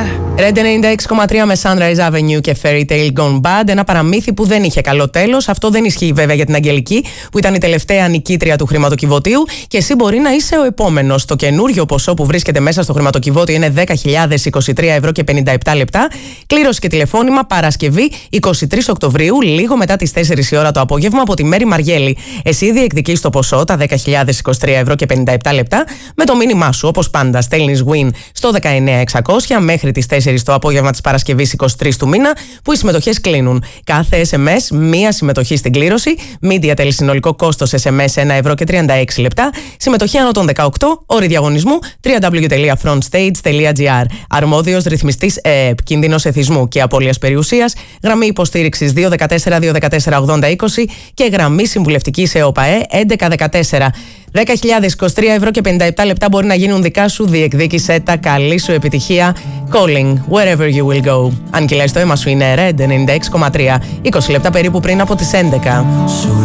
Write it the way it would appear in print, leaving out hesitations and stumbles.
Red 96,3 με Sunrise Avenue και Fairy Tale Gone Bad. Ένα παραμύθι που δεν είχε καλό τέλος. Αυτό δεν ισχύει βέβαια για την Αγγελική, που ήταν η τελευταία νικήτρια του χρηματοκιβωτίου. Και εσύ μπορεί να είσαι ο επόμενος. Το καινούριο ποσό που βρίσκεται μέσα στο χρηματοκιβώτιο είναι 10.023 ευρώ και 57 λεπτά. Κλήρωση και τηλεφώνημα Παρασκευή 23 Οκτωβρίου, λίγο μετά τις 4 η ώρα το απόγευμα, από τη Μέρη Μαργέλη. Εσύ διεκδικείς το ποσό, τα 10.023 ευρώ και 57 λεπτά, με το μήνυμά σου. Όπως πάντα, στέλνεις win στο 19600 μέχρι τις 4 το απόγευμα της Παρασκευής 23 του μήνα, που οι συμμετοχές κλείνουν. Κάθε SMS, μία συμμετοχή στην κλήρωση. Media Tel, συνολικό κόστος SMS 1 ευρώ και 36 λεπτά. Συμμετοχή άνω των 18, όροι διαγωνισμού www.frontstage.gr. Αρμόδιος ρυθμιστής ΕΕΠ, κίνδυνος εθισμού και απώλειας περιουσίας. Γραμμή υποστήριξης 214-214-80-20 και γραμμή συμβουλευτικής ΕΟΠΑΕ 1114. 10.023 ευρώ και 57 λεπτά μπορεί να γίνουν δικά σου. Διεκδίκησε τα. Καλή σου επιτυχία. Calling wherever you will go. Αν και λες, το αίμα σου είναι Red 96,3. 20 λεπτά περίπου πριν από τις 11.